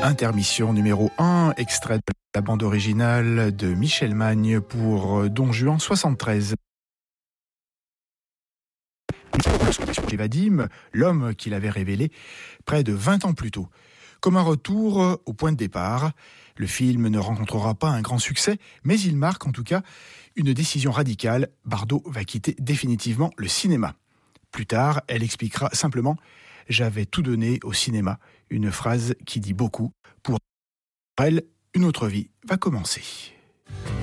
Intermission numéro 1, extrait de la bande originale de Michel Magne pour Don Juan 73. Chez Vadim, l'homme qu'il avait révélé près de 20 ans plus tôt. Comme un retour au point de départ, le film ne rencontrera pas un grand succès, mais il marque en tout cas une décision radicale. Bardot va quitter définitivement le cinéma. Plus tard, elle expliquera simplement « J'avais tout donné au cinéma », une phrase qui dit beaucoup. Pour elle, une autre vie va commencer.